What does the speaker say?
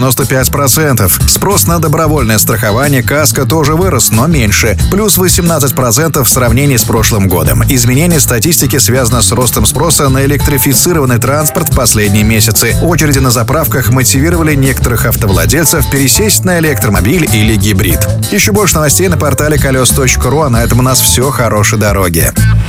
95%. Спрос на добровольное страхование КАСКО тоже вырос, но меньше. Плюс 18% в сравнении с прошлым годом. Изменение статистики связано с ростом спроса на электрифицированный транспорт в последние месяцы. Очереди на заправках мотивировали некоторых автовладельцев пересесть на электромобиль или гибрид. Еще больше новостей на портале колес.ру, а на этом у нас все. Хорошей дороги.